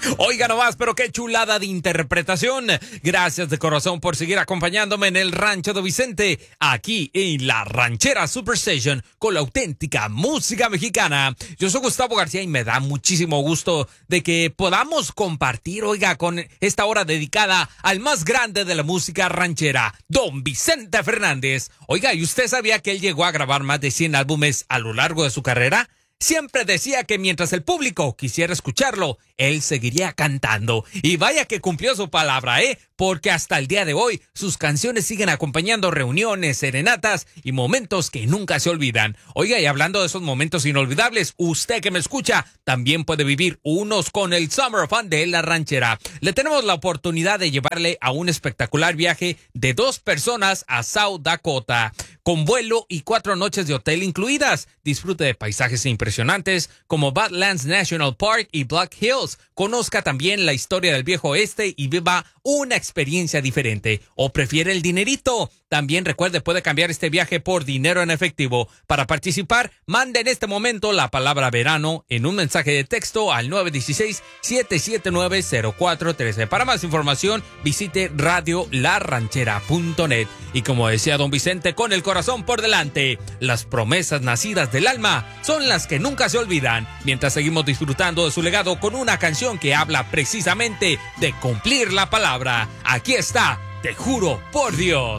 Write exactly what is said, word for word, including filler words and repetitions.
Oiga nomás, pero qué chulada de interpretación. Gracias de corazón por seguir acompañándome en el Rancho de Vicente, aquí en la Ranchera Superstation, con la auténtica música mexicana. Yo soy Gustavo García y me da muchísimo gusto de que podamos compartir, oiga, con esta hora dedicada al más grande de la música ranchera, don Vicente Fernández. Oiga, ¿y usted sabía que él llegó a grabar más de cien álbumes a lo largo de su carrera? Siempre decía que mientras el público quisiera escucharlo, él seguiría cantando. Y vaya que cumplió su palabra, ¿eh? Porque hasta el día de hoy, sus canciones siguen acompañando reuniones, serenatas y momentos que nunca se olvidan. Oiga, y hablando de esos momentos inolvidables, usted que me escucha, también puede vivir unos con el Summer Fun de La Ranchera. Le tenemos la oportunidad de llevarle a un espectacular viaje de dos personas a South Dakota, con vuelo y cuatro noches de hotel incluidas. Disfrute de paisajes impresionantes como Badlands National Park y Black Hills. Conozca también la historia del viejo oeste y viva una experiencia diferente. ¿O prefiere el dinerito? También recuerde, puede cambiar este viaje por dinero en efectivo. Para participar, mande en este momento la palabra verano en un mensaje de texto al nueve uno seis, siete siete nueve, cero cuatro uno tres. Para más información, visite radio la ranchera punto net. Y como decía don Vicente, con el corazón por delante, las promesas nacidas del alma son las que nunca se olvidan. Mientras seguimos disfrutando de su legado con una canción que habla precisamente de cumplir la palabra. Aquí está, Te Juro por Dios.